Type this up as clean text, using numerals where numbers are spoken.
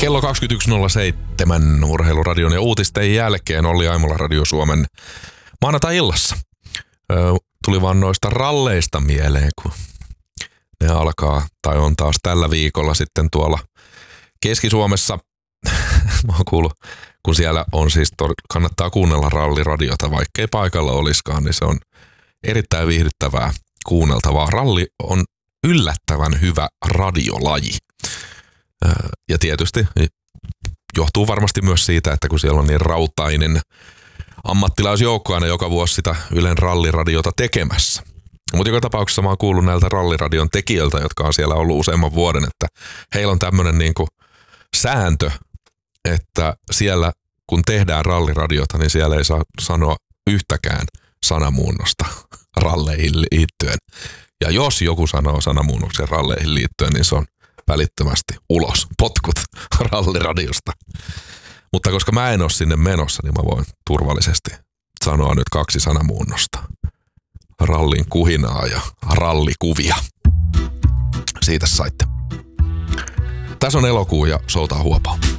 Kello 21.07 Urheiluradion ja uutisten jälkeen Olli Aimola Radio Suomen maanantai-illassa. Tuli vaan noista ralleista mieleen, kun ne alkaa, tai on taas tällä viikolla sitten tuolla Keski-Suomessa. Mä oon kuullut, kun siellä on siis, kannattaa kuunnella ralliradiota, vaikkei paikalla olisikaan, niin se on erittäin viihdyttävää kuunneltavaa. Ralli on yllättävän hyvä radiolaji. Ja tietysti johtuu varmasti myös siitä, että kun siellä on niin rautainen ammattilaisjoukko aina joka vuosi sitä Ylen ralliradiota tekemässä. Mutta joka tapauksessa mä oon kuullut näiltä ralliradion tekijöiltä, jotka on siellä ollut useamman vuoden, että heillä on tämmöinen niinku sääntö, että siellä kun tehdään ralliradiota, niin siellä ei saa sanoa yhtäkään sanamuunnosta ralleihin liittyen. Ja jos joku sanoo sanamuunnoksen ralleihin liittyen, niin se on välittömästi ulos, potkut ralliradiosta. Mutta koska mä en ole sinne menossa, niin mä voin turvallisesti sanoa nyt 2 sanamuunnosta. Rallin kuhinaa ja rallikuvia. Siitä saitte. Tässä on elokuu ja soutaa huopaa.